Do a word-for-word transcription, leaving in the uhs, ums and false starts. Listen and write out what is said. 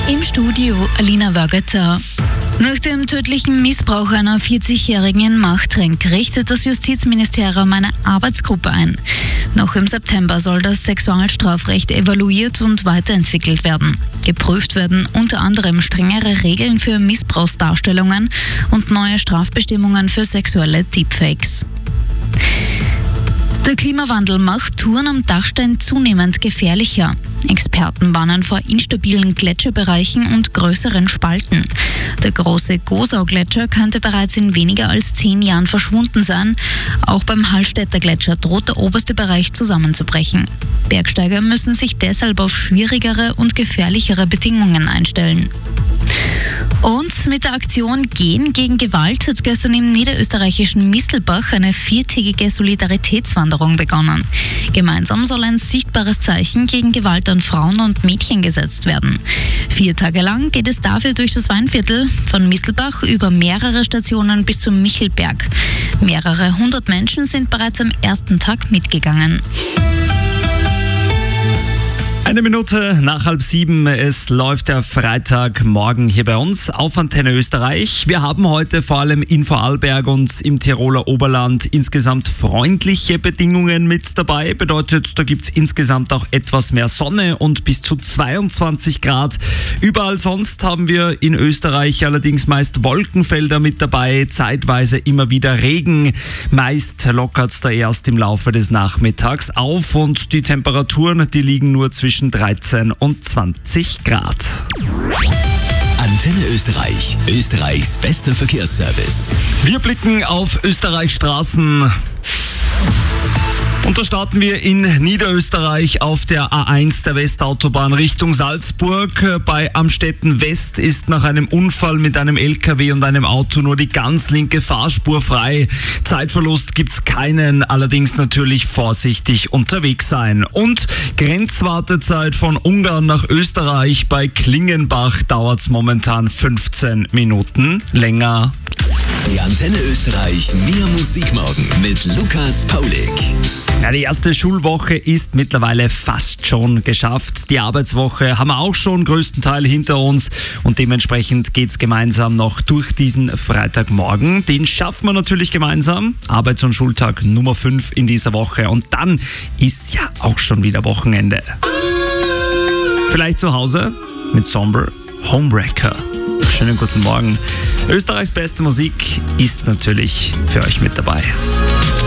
Im Studio Alina Wörgötter. Nach dem tödlichen Missbrauch einer vierzigjährigen in Machtrenk richtet das Justizministerium eine Arbeitsgruppe ein. Noch im September soll das Sexualstrafrecht evaluiert und weiterentwickelt werden. Geprüft werden unter anderem strengere Regeln für Missbrauchsdarstellungen und neue Strafbestimmungen für sexuelle Deepfakes. Der Klimawandel macht Touren am Dachstein zunehmend gefährlicher. Experten warnen vor instabilen Gletscherbereichen und größeren Spalten. Der große Gosau-Gletscher könnte bereits in weniger als zehn Jahren verschwunden sein. Auch beim Hallstätter Gletscher droht der oberste Bereich zusammenzubrechen. Bergsteiger müssen sich deshalb auf schwierigere und gefährlichere Bedingungen einstellen. Und mit der Aktion Gehen gegen Gewalt hat gestern im niederösterreichischen Mistelbach eine viertägige Solidaritätswanderung begonnen. Gemeinsam soll ein sichtbares Zeichen gegen Gewalt an Frauen und Mädchen gesetzt werden. Vier Tage lang geht es dafür durch das Weinviertel, von Mistelbach über mehrere Stationen bis zum Michelberg. Mehrere hundert Menschen sind bereits am ersten Tag mitgegangen. Eine Minute nach halb sieben, es läuft der Freitagmorgen hier bei uns auf Antenne Österreich. Wir haben heute vor allem in Vorarlberg und im Tiroler Oberland insgesamt freundliche Bedingungen mit dabei. Bedeutet, da gibt es insgesamt auch etwas mehr Sonne und bis zu zweiundzwanzig Grad. Überall sonst haben wir in Österreich allerdings meist Wolkenfelder mit dabei, zeitweise immer wieder Regen. Meist lockert es da erst im Laufe des Nachmittags auf und die Temperaturen, die liegen nur zwischen dreizehn und zwanzig Grad. Antenne Österreich, Österreichs bester Verkehrsservice. Wir blicken auf Österreichs Straßen. Und da starten wir in Niederösterreich auf der A eins der Westautobahn Richtung Salzburg. Bei Amstetten West ist nach einem Unfall mit einem L K W und einem Auto nur die ganz linke Fahrspur frei. Zeitverlust gibt's keinen, allerdings natürlich vorsichtig unterwegs sein. Und Grenzwartezeit von Ungarn nach Österreich bei Klingenbach dauert's momentan fünfzehn Minuten länger. Die Antenne Österreich Mehr Musikmorgen mit Lukas Paulik. Ja, die erste Schulwoche ist mittlerweile fast schon geschafft. Die Arbeitswoche haben wir auch schon größtenteils hinter uns und dementsprechend geht's gemeinsam noch durch diesen Freitagmorgen. Den schaffen wir natürlich gemeinsam. Arbeits- und Schultag Nummer fünf in dieser Woche und dann ist ja auch schon wieder Wochenende. Vielleicht zu Hause mit Somber Homebreaker. Schönen guten Morgen. Österreichs beste Musik ist natürlich für euch mit dabei.